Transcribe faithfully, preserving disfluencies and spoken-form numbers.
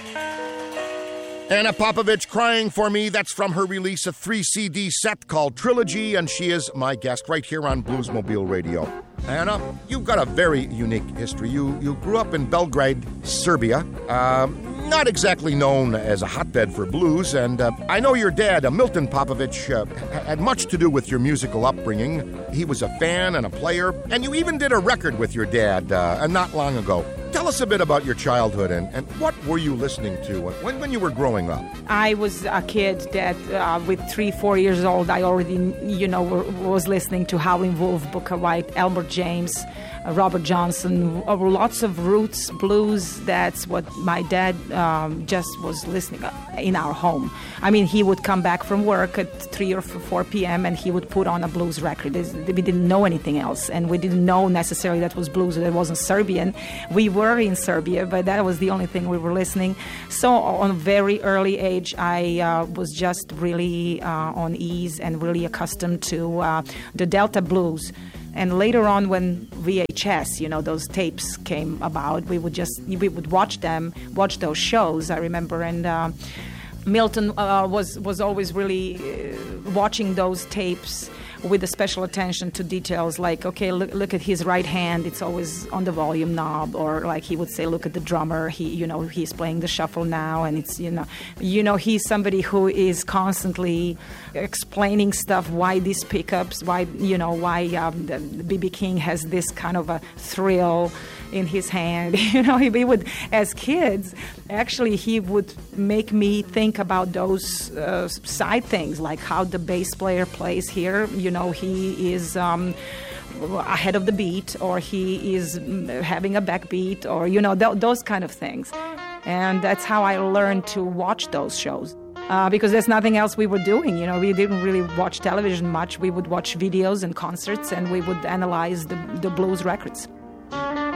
Anna Popovich, Crying for Me. That's from her release, a three C D set called Trilogy, and she is my guest right here on Bluesmobile Radio. Anna, you've got a very unique history. You you grew up in Belgrade, Serbia. Um, not exactly known as a hotbed for blues, and uh, I know your dad, uh, Milton Popovich, uh, had much to do with your musical upbringing. He was a fan and a player, and you even did a record with your dad uh, not long ago. Tell us a bit about your childhood and, and what were you listening to when, when you were growing up? I was a kid that uh, with three, four years old, I already, you know, was listening to Howlin' Wolf, Booker White, Elmer James, uh, Robert Johnson, uh, lots of roots, blues. That's what my dad um, just was listening in our home. I mean, he would come back from work at three or four p.m. and he would put on a blues record. We didn't know anything else, and we didn't know necessarily that was blues or that wasn't Serbian. We were in Serbia, but that was the only thing we were listening. So on a very early age, I uh, was just really uh, on ease and really accustomed to uh, the Delta blues. And later on, when V H S, you know, those tapes came about, we would just we would watch them, watch those shows. I remember, and uh, Milton uh, was was always really uh, watching those tapes with a special attention to details, like, okay, look, look at his right hand, it's always on the volume knob, or like he would say, look at the drummer, he, you know, he's playing the shuffle now, and it's, you know, you know, he's somebody who is constantly explaining stuff, why these pickups, why, you know, why um, B B King has this kind of a thrill in his hand. You know, he, he would, as kids, actually, he would make me think about those uh, side things, like how the bass player plays here. You know, he is um, ahead of the beat, or he is having a backbeat, or, you know, th- those kind of things. And that's how I learned to watch those shows. Uh, because there's nothing else we were doing. You know, we didn't really watch television much. We would watch videos and concerts, and we would analyze the, the blues records.